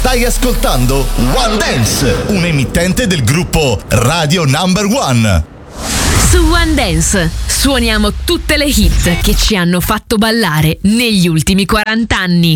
Stai ascoltando One Dance, un emittente del gruppo Radio Number One. Su One Dance suoniamo tutte le hit che ci hanno fatto ballare negli ultimi 40 anni.